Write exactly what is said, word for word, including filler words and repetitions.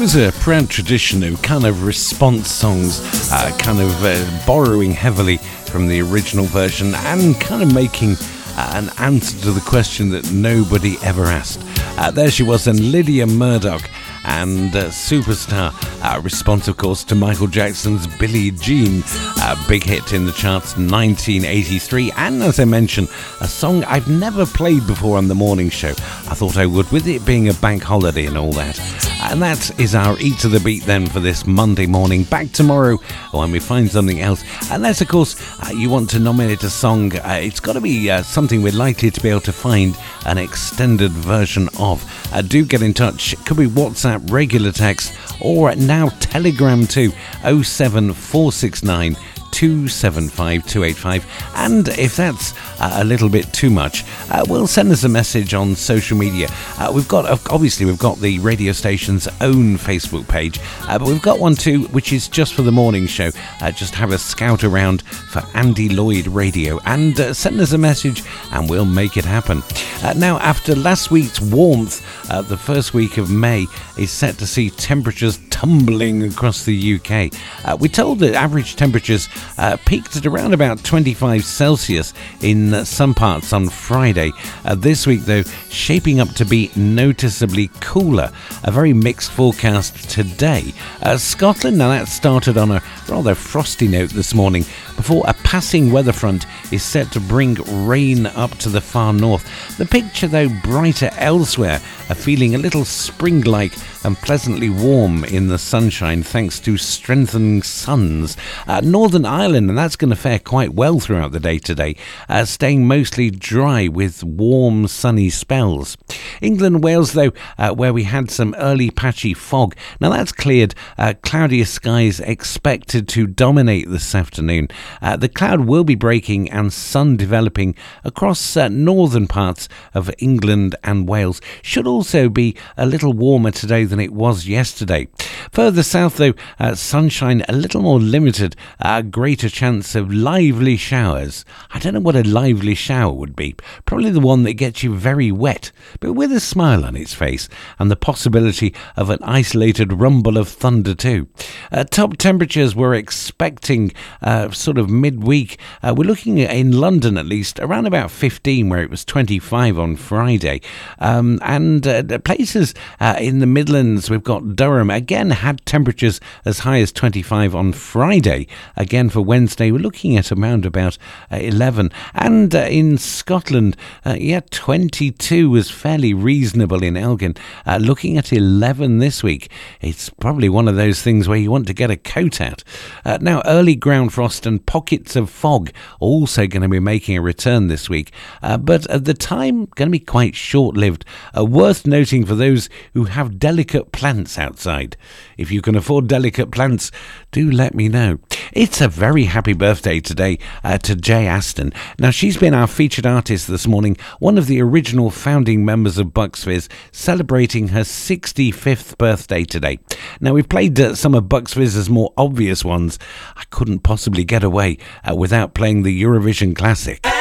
was a proud tradition of kind of response songs, uh, kind of uh, borrowing heavily from the original version and kind of making uh, an answer to the question that nobody ever asked. Uh, there she was, and Lydia Murdoch, and uh, Superstar, uh, response of course to Michael Jackson's Billie Jean, a big hit in the charts nineteen eighty-three, and as I mentioned, a song I've never played before on the morning show. I thought I would, with it being a bank holiday and all that. And that is our Eat to the Beat then for this Monday morning. Back tomorrow when we find something else. Unless, of course, uh, you want to nominate a song, uh, it's got to be uh, something we're likely to be able to find an extended version of. Uh, do get in touch. It could be WhatsApp, regular text, or now Telegram too. oh seven four six nine two seven five two eight five. And if that's uh, a little bit too much, uh, well, send us a message on social media. Uh, we've got, obviously, we've got the radio station's own Facebook page, uh, but we've got one too, which is just for the morning show. Uh, just have a scout around for Andy Lloyd Radio and uh, send us a message and we'll make it happen. Uh, now, after last week's warmth, uh, the first week of May is set to see temperatures tumbling across the U K. Uh, we're told that average temperatures uh, peaked at around about twenty-five Celsius in uh, some parts on Friday. Uh, this week, though, shaping up to be noticeably cooler. A very mixed forecast today. Uh, Scotland, now that started on a rather frosty note this morning before a passing weather front is set to bring rain up to the far north. The picture, though, brighter elsewhere, a feeling a little spring-like and pleasantly warm in the sunshine thanks to strengthening suns. Uh, Northern Ireland, and that's going to fare quite well throughout the day today, uh, staying mostly dry with warm sunny spells. England, Wales, though, uh, where we had some early patchy fog. Now that's cleared, uh, cloudier skies expected to dominate this afternoon. Uh, the cloud will be breaking and sun developing across uh, northern parts of England and Wales. Should also be a little warmer today than it was yesterday. Further south, though, uh, sunshine a little more limited, a uh, greater chance of lively showers. I don't know what a lively shower would be. Probably the one that gets you very wet, but with a smile on its face, and the possibility of an isolated rumble of thunder too. Uh, top temperatures we're expecting uh, sort of midweek. Uh, we're looking at, in London at least, around about fifteen, where it was twenty-five on Friday. Um, and uh, places uh, in the Midlands, we've got Durham, again had temperatures as high as twenty-five on Friday. Again for Wednesday, we're looking at around about uh, eleven. And uh, in Scotland, uh, yeah, twenty-two was fairly reasonable in Elgin. Uh, looking at eleven this week. It's probably one of those things where you want to get a coat out. Uh, now, early ground frost and pockets of fog also going to be making a return this week. Uh, but at the time, going to be quite short-lived. Uh, worth noting for those who have delicate plants outside. If you can afford delicate plants, do let me know. It's a very happy birthday today uh, to Jay Aston. Now, she's been our featured artist this morning, one of the original founding members of Bucks Fizz, celebrating her sixty-fifth birthday today. Now, we've played uh, some of Bucks Fizz's more obvious ones. I couldn't possibly get away uh, without playing the Eurovision classic.